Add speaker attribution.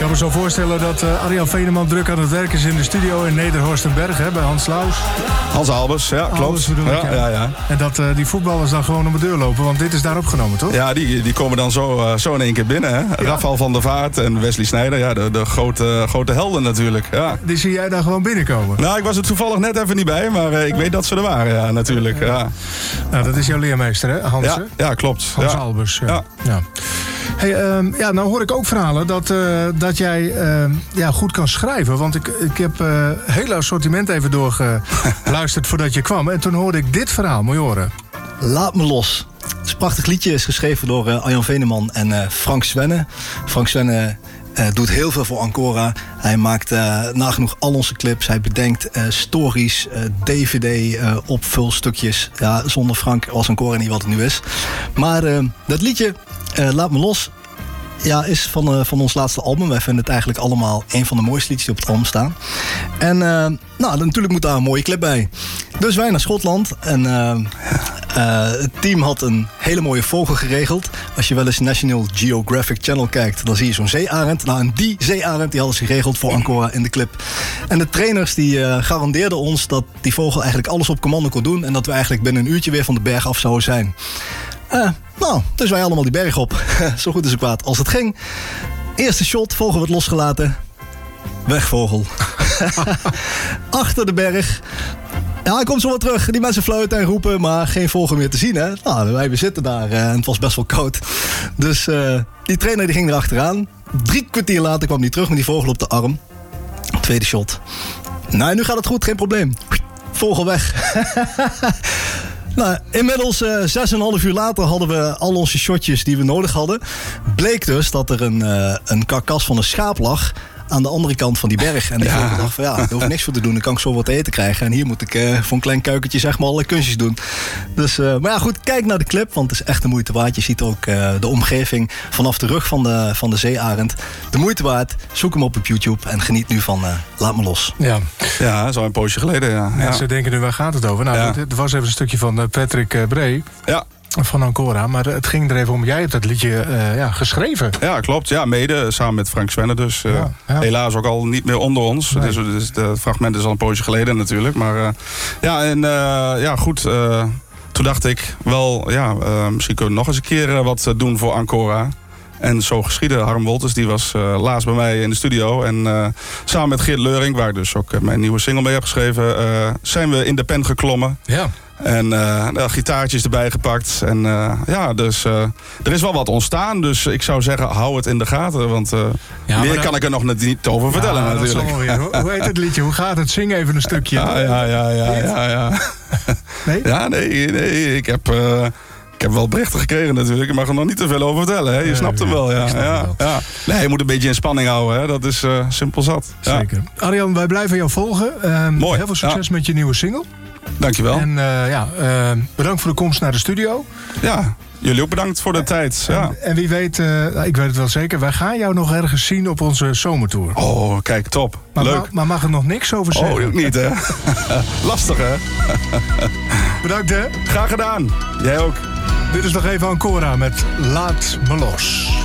Speaker 1: kan me zo voorstellen dat Arjan Veneman druk aan het werk is in de studio in Nederhorstenberg, hè, bij Hans Laus.
Speaker 2: Hans Albers, ja, klopt.
Speaker 1: Albers bedoel ik,
Speaker 2: Ja.
Speaker 1: En dat die voetballers dan gewoon om de deur lopen, want dit is daar opgenomen, toch?
Speaker 2: Ja, die komen dan zo in één keer binnen. Hè? Ja. Rafael van der Vaart en Wesley Sneijder, ja, de grote helden natuurlijk. Ja.
Speaker 1: Die zie jij daar gewoon binnenkomen?
Speaker 2: Nou, ik was er toevallig net even niet bij, maar ik weet dat ze er waren, ja, natuurlijk. Ja.
Speaker 1: Nou, dat is jouw leermeester, hè, Hans?
Speaker 2: Ja, klopt.
Speaker 1: Hans Albers. Ja. Hey, nou hoor ik ook verhalen dat jij goed kan schrijven. Want ik heb het hele assortiment even doorgeluisterd voordat je kwam. En toen hoorde ik dit verhaal. Moet je horen.
Speaker 3: Laat me los. Het is een prachtig liedje. Is geschreven door Arjan Veneman en Frank Zwenne. Frank Zwenne doet heel veel voor Ancora. Hij maakt nagenoeg al onze clips. Hij bedenkt stories, DVD, opvulstukjes. Ja, zonder Frank was Ancora niet wat het nu is. Maar dat liedje, Laat me los, ja, is van ons laatste album. Wij vinden het eigenlijk allemaal een van de mooiste liedjes die op het album staan. En natuurlijk moet daar een mooie clip bij. Dus wij naar Schotland. En het team had een hele mooie vogel geregeld. Als je wel eens National Geographic Channel kijkt, dan zie je zo'n zeearend. Nou, en die zeearend die hadden ze geregeld voor Ancora in de clip. En de trainers die garandeerden ons dat die vogel eigenlijk alles op commando kon doen. En dat we eigenlijk binnen een uurtje weer van de berg af zouden zijn. Dus wij allemaal die berg op. Zo goed en zo kwaad als het ging. Eerste shot, vogel wordt losgelaten. Weg, vogel. Achter de berg. Ja, hij komt zo wat terug. Die mensen fluiten en roepen, maar geen vogel meer te zien, hè. Nou, wij zitten daar en het was best wel koud. Dus die trainer die ging erachteraan. 3 kwartier later kwam hij terug met die vogel op de arm. Tweede shot. Nou, nu gaat het goed, geen probleem. Vogel weg. Nou, inmiddels 6,5 uur later hadden we al onze shotjes die we nodig hadden. Bleek dus dat er een karkas van een schaap lag aan de andere kant van die berg. En ik dacht van daar hoef ik niks voor te doen. Dan kan ik zo wat eten krijgen. En hier moet ik voor een klein kuikentje zeg maar alle kunstjes doen. Dus, maar ja, goed, kijk naar de clip. Want het is echt de moeite waard. Je ziet ook de omgeving vanaf de rug van de zeearend. De moeite waard. Zoek hem op YouTube. En geniet nu van Laat me los.
Speaker 2: Ja, dat is al een poosje geleden, ja.
Speaker 1: Mensen denken nu, waar gaat het over? Nou, er was even een stukje van Patrick Bree.
Speaker 2: Ja.
Speaker 1: Van Ancora, maar het ging er even om. Jij hebt dat liedje geschreven.
Speaker 2: Ja, klopt. Ja, mede samen met Frank Zwenne dus. Helaas ook al niet meer onder ons. Nee. Dus het fragment is al een poosje geleden natuurlijk. Maar goed. Toen dacht ik wel, misschien kunnen we nog eens een keer wat doen voor Ancora. En zo geschiedde. Harm Wolters, die was laatst bij mij in de studio. En samen met Geert Leuring, waar ik dus ook mijn nieuwe single mee heb geschreven, zijn we in de pen geklommen. Ja. En gitaartjes erbij gepakt. En dus er is wel wat ontstaan. Dus ik zou zeggen, hou het in de gaten. Want meer kan ik er nog niet over vertellen natuurlijk.
Speaker 1: Hoe heet het liedje? Hoe gaat het? Zing even een stukje.
Speaker 2: Ja.
Speaker 1: Nee?
Speaker 2: Ja, nee. Ik heb wel berichten gekregen natuurlijk. Ik mag er nog niet te veel over vertellen. Hè? Je snapt hem wel. Ja. Nee, je moet een beetje in spanning houden. Hè? Dat is simpel zat.
Speaker 1: Zeker. Arjan, wij blijven jou volgen.
Speaker 2: Mooi.
Speaker 1: Heel veel succes met je nieuwe single.
Speaker 2: Dankjewel.
Speaker 1: En bedankt voor de komst naar de studio.
Speaker 2: Ja, jullie ook bedankt voor de tijd.
Speaker 1: En wie weet, ik weet het wel zeker, wij gaan jou nog ergens zien op onze zomertour.
Speaker 2: Oh, kijk, top. Leuk.
Speaker 1: Maar mag er nog niks over zeggen?
Speaker 2: Oh, ook niet, hè? Lastig, hè?
Speaker 1: Bedankt, hè?
Speaker 2: Graag gedaan. Jij ook.
Speaker 1: Dit is nog even Ancora met Laat me los.